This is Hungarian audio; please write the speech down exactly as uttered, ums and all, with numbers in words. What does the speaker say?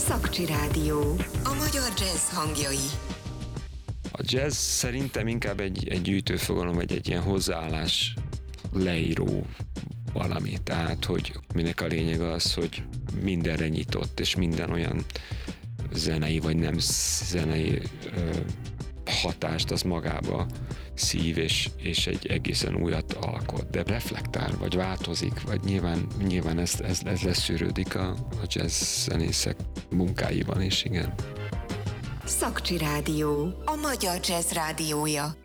Szakcsi Rádió. A magyar jazz hangjai. A jazz szerintem inkább egy, egy gyűjtőfogalom, vagy egy ilyen hozzáállás leíró valami. Tehát, hogy minek a lényeg az, hogy mindenre nyitott, és minden olyan zenei, vagy nem zenei ö, hatást az magába szív, és, és egy egészen újat alkot, de reflektál, vagy változik, vagy nyilván, nyilván ez, ez, ez leszűrődik a, a jazz zenészek munkáiban is, igen. Szakcsi Rádió. A magyar jazz rádiója.